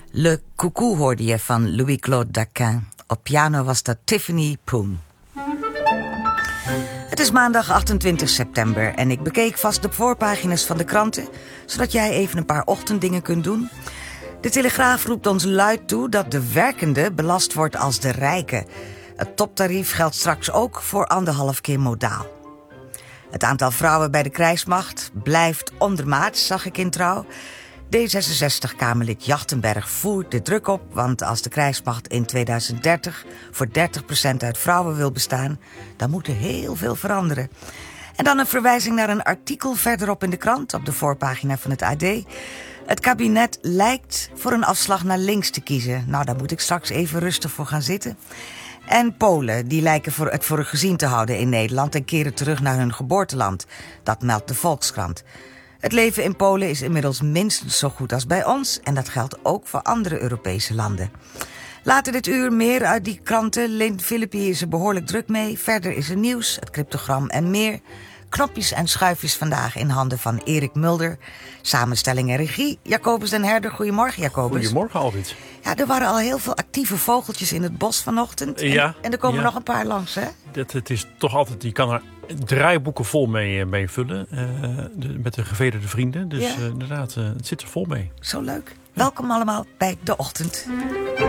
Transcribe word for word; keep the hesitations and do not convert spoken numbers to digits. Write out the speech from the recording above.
Le Coucou hoorde je van Louis-Claude Daquin. Op piano was dat Tiffany Poon. Het is maandag achtentwintig september en ik bekeek vast de voorpagina's van de kranten, zodat jij even een paar ochtenddingen kunt doen. De Telegraaf roept ons luid toe dat de werkende belast wordt als de rijke. Het toptarief geldt straks ook voor anderhalf keer modaal. Het aantal vrouwen bij de krijgsmacht blijft ondermaats, zag ik in Trouw. D zesenzestig-Kamerlid Jachtenberg voert de druk op, want als de krijgsmacht in tweeduizend dertig voor dertig procent uit vrouwen wil bestaan, dan moet er heel veel veranderen. En dan een verwijzing naar een artikel verderop in de krant, op de voorpagina van het A D. Het kabinet lijkt voor een afslag naar links te kiezen. Nou, daar moet ik straks even rustig voor gaan zitten. En Polen, die lijken voor het voor gezien te houden in Nederland en keren terug naar hun geboorteland. Dat meldt de Volkskrant. Het leven in Polen is inmiddels minstens zo goed als bij ons en dat geldt ook voor andere Europese landen. Later dit uur meer uit die kranten. Lynn Philippi is er behoorlijk druk mee. Verder is er nieuws, het cryptogram en meer. Knopjes en schuifjes vandaag in handen van Erik Mulder. Samenstelling en regie, Jacobus den Herder. Goedemorgen, Jacobus. Goedemorgen, Alwit. Ja, er waren al heel veel actieve vogeltjes in het bos vanochtend. En, ja, en er komen ja. nog een paar langs, hè? Dat, het is toch altijd, je kan er draaiboeken vol mee, mee vullen. Uh, de, met de gevederde vrienden. Dus ja. uh, inderdaad, uh, het zit er vol mee. Zo leuk. Ja. Welkom allemaal bij De Ochtend.